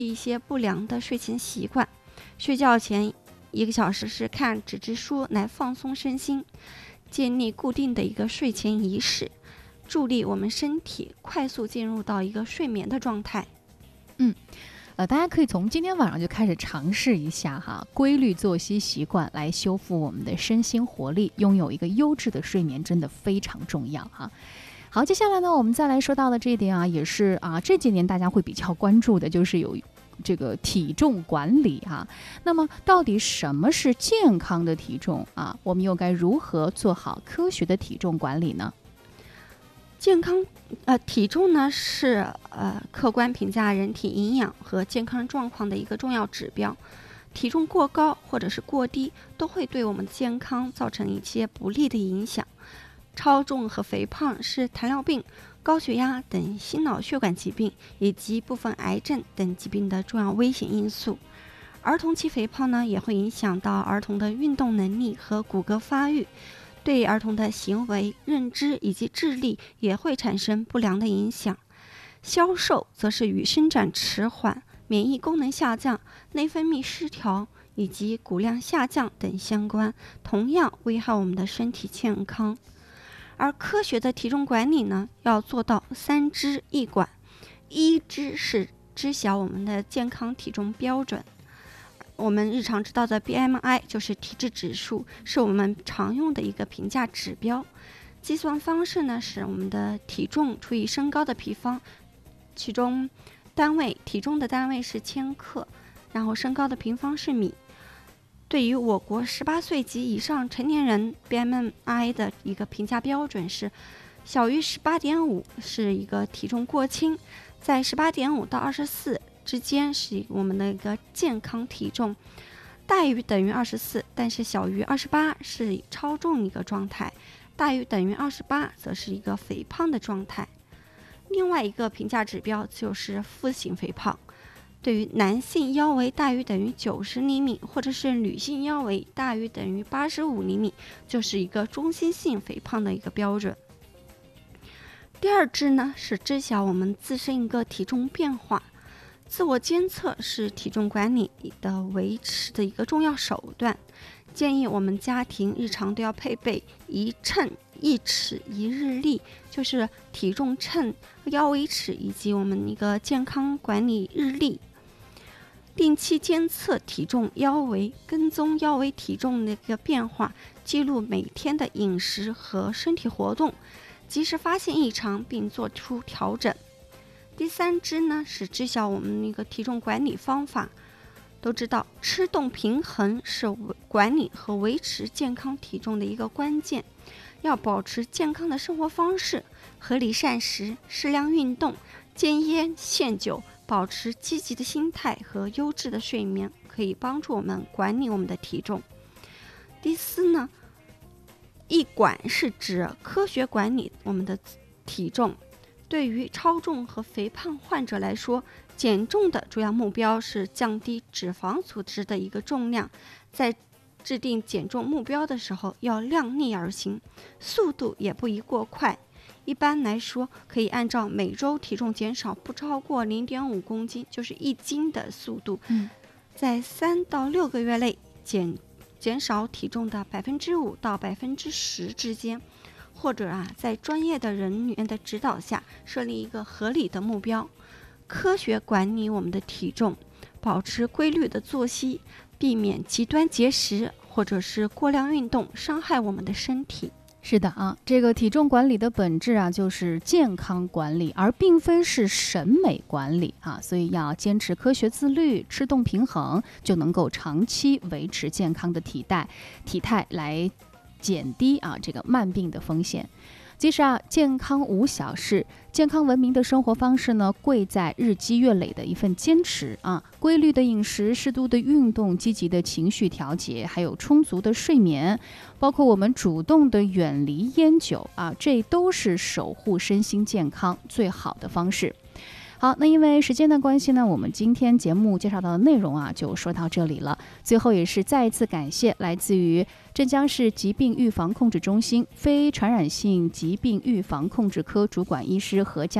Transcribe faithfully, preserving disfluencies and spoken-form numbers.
一些不良的睡前习惯，睡觉前一个小时是看纸质书来放松身心，建立固定的一个睡前仪式，助力我们身体快速进入到一个睡眠的状态。 嗯，呃，大家可以从今天晚上就开始尝试一下哈，规律作息习惯来修复我们的身心活力，拥有一个优质的睡眠真的非常重要哈。好，接下来呢，我们再来说到的这一点啊，也是啊这几年大家会比较关注的，就是有这个体重管理啊。那么到底什么是健康的体重啊？我们又该如何做好科学的体重管理呢？ 健康呃体重呢是呃客观评价人体营养和健康状况的一个重要指标。体重过高或者是过低都会对我们的健康造成一些不利的影响。超重和肥胖是糖尿病、高血压等心脑血管疾病以及部分癌症等疾病的重要危险因素。儿童期肥胖呢，也会影响到儿童的运动能力和骨骼发育，对儿童的行为、认知以及智力也会产生不良的影响。消瘦则是与生长迟缓、免疫功能下降、内分泌失调以及骨量下降等相关，同样危害我们的身体健康。而科学的体重管理呢，要做到三知一管。一知是知晓我们的健康体重标准，我们日常知道的 B M I 就是体质指数，是我们常用的一个评价指标。计算方式呢，是我们的体重除以身高的平方，其中单位体重的单位是千克，然后身高的平方是米。对于我国十八岁及以上成年人 B M I 的一个评价标准是小于 十八点五 是一个体重过轻，在 十八点五 到二十四之间是我们的一个健康体重，大于等于二十四但是小于二十八是超重一个状态，大于等于二十八则是一个肥胖的状态。另外一个评价指标就是腹型肥胖，对于男性腰围大于等于九十厘米，或者是女性腰围大于等于八十五厘米，就是一个中心性肥胖的一个标准。第二知呢，是知晓我们自身一个体重变化。自我监测是体重管理的维持的一个重要手段，建议我们家庭日常都要配备一秤一尺一日历，就是体重秤、腰围尺以及我们一个健康管理日历。定期监测体重、腰围，跟踪腰围体重的一个变化，记录每天的饮食和身体活动，及时发现异常并做出调整。第三知呢，是知晓我们那个体重管理方法。都知道吃动平衡是管理和维持健康体重的一个关键，要保持健康的生活方式，合理膳食，适量运动，戒烟限酒，保持积极的心态和优质的睡眠，可以帮助我们管理我们的体重。第四呢，一管是指科学管理我们的体重。对于超重和肥胖患者来说，减重的主要目标是降低脂肪组织的一个重量，在制定减重目标的时候要量力而行，速度也不宜过快。一般来说，可以按照每周体重减少不超过 零点五公斤，就是一斤的速度， 嗯、 在三到六个月内减减少体重的百分之五到百分之十之间。或者啊，在专业的人员的指导下设立一个合理的目标，科学管理我们的体重，保持规律的作息，避免极端节食或者是过量运动伤害我们的身体。 是的啊，这个体重管理的本质啊，就是健康管理，而并非是审美管理啊，所以要坚持科学自律，吃动平衡，就能够长期维持健康的体态体态来减低啊这个慢病的风险。其实啊，健康无小事，健康文明的生活方式呢，贵在日积月累的一份坚持啊。规律的饮食、适度的运动、积极的情绪调节，还有充足的睡眠，包括我们主动的远离烟酒啊，这都是守护身心健康最好的方式。好，那因为时间的关系呢，我们今天节目介绍到的内容啊，就说到这里了。最后也是再一次感谢来自于镇江市疾病预防控制中心非传染性疾病预防控制科主管医师何佳